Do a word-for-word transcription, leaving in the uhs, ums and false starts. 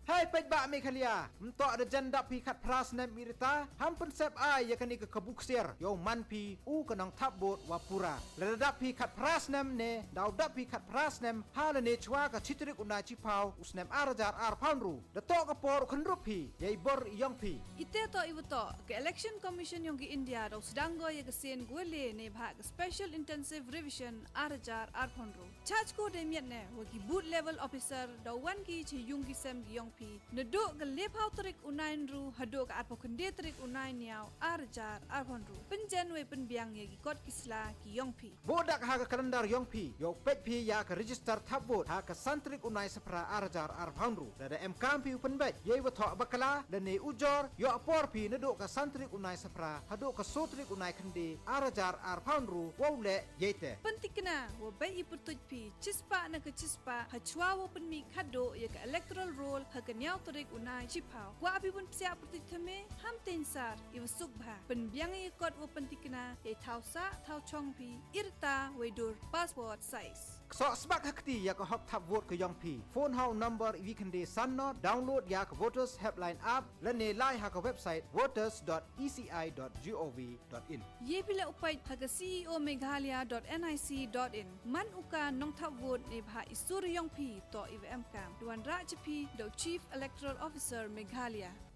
Hai pejba Meghalaya, untuk ada janda pi kat pras nem irita, hampun sep ai ya kani ke kebuksir, yo man pi u kenang tabot wapura. Ledap pi kat pras nem ne, dau dap pi kat pras nem, hala ne chwa ka chitrik unai chipau, usnem arajar ar poundru. Dato ka por kenrup pi, yai bor yong pi. Ite to ibuto ke election commission yung ki India daw sedango ya kesen gwele ne bha ke special intensive revision arajar ar poundru. Charge ko demiat ne wagi boot level officer daw wan ki chi yung ki sem gi yong pi neduk ke lepau terik unain ru haduk ke arpo kende terik unain niau arjar arpon ru penjen we penbiang ye gi kot kisla ki yong pi bodak ha ke kalendar yong pi yo pet pi ya ke register tabot ha ke santrik unai sepra arjar arpon ru da em kampi penbet ye wathok bakala dan ne ujor yo apor pi neduk ke santrik unai sepra haduk ke sotrik unai kende arjar arpon ru wole yete pentikna wo bai iputuj pi cispa na ke cispa hachwa wo penmi khado ye ke electoral roll kenyau terik unai chipau wa api pun siap pertitame ham tensar iwa sukbha penbiang ye kot wo pentikna ye thausa thau chongpi irta wedur passport size so sebab hakti ya ke hok tap vote ke yong pi phone how number we can de sanno download ya ke voters helpline app lene lai ha ke website voters dot e c i dot gov dot in ye pila upai ha ke c e o meghalaya dot nic dot in man uka nong tap vote ne bha isur yong pi to I V M kam duan ra chipi do Chief Electoral Officer Meghalaya